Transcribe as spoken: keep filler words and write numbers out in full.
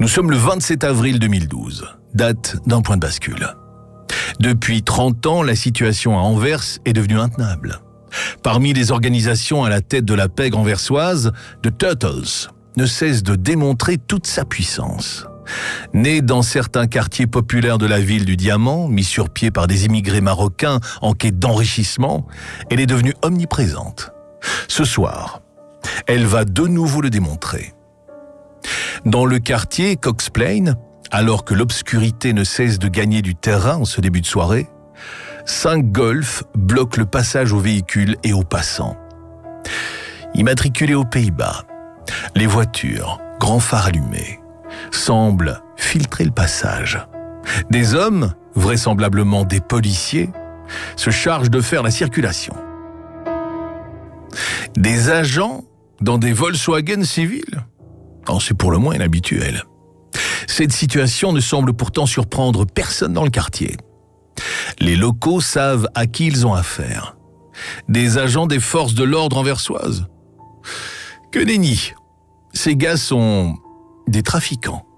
Nous sommes le vingt-sept avril deux mille douze, date d'un point de bascule. Depuis trente ans, la situation à Anvers est devenue intenable. Parmi les organisations à la tête de la pègre anversoise, The Turtles ne cesse de démontrer toute sa puissance. Née dans certains quartiers populaires de la ville du Diamant, mis sur pied par des immigrés marocains en quête d'enrichissement, elle est devenue omniprésente. Ce soir, elle va de nouveau le démontrer. Dans le quartier Cox Plain, alors que l'obscurité ne cesse de gagner du terrain en ce début de soirée, cinq Golf bloquent le passage aux véhicules et aux passants. Immatriculés aux Pays-Bas, les voitures, grands phares allumés, semblent filtrer le passage. Des hommes, vraisemblablement des policiers, se chargent de faire la circulation. Des agents dans des Volkswagen civils ? Oh, c'est pour le moins inhabituel. Cette situation ne semble pourtant surprendre personne dans le quartier. Les locaux savent à qui ils ont affaire. Des agents des forces de l'ordre anversoises. Que nenni. Ces gars sont des trafiquants.